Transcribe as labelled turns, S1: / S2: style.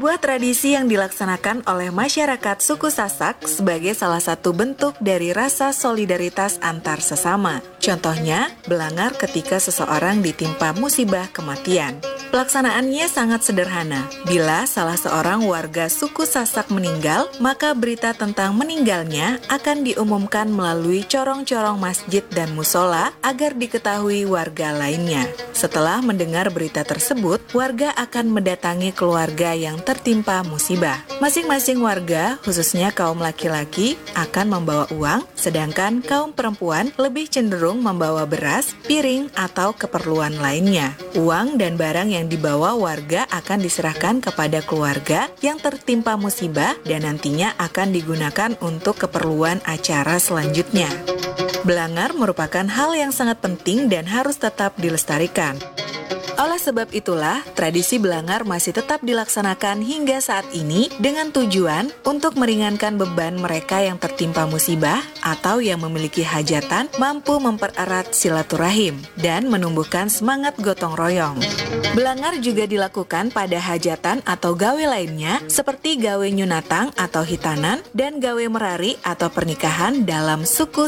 S1: sebuah tradisi yang dilaksanakan oleh masyarakat suku Sasak sebagai salah satu bentuk dari rasa solidaritas antar sesama. Contohnya, belangar ketika seseorang ditimpa musibah kematian. Pelaksanaannya sangat sederhana. Bila salah seorang warga suku Sasak meninggal, maka berita tentang meninggalnya akan diumumkan melalui corong-corong masjid dan musola agar diketahui warga lainnya. Setelah mendengar berita tersebut, warga akan mendatangi keluarga yang tertimpa musibah. Masing-masing warga, khususnya kaum laki-laki, akan membawa uang, sedangkan kaum perempuan lebih cenderung membawa beras, piring, atau keperluan lainnya. Uang dan barang yang dibawa warga akan diserahkan kepada keluarga yang tertimpa musibah dan nantinya akan digunakan untuk keperluan acara selanjutnya. Belangar merupakan hal yang sangat penting dan harus tetap dilestarikan. Oleh sebab itulah, tradisi belangar masih tetap dilaksanakan hingga saat ini dengan tujuan untuk meringankan beban mereka yang tertimpa musibah atau yang memiliki hajatan mampu mempererat silaturahim dan menumbuhkan semangat gotong royong. Belangar juga dilakukan pada hajatan atau gawe lainnya seperti gawe nyunatang atau hitanan dan gawe merari atau pernikahan dalam suku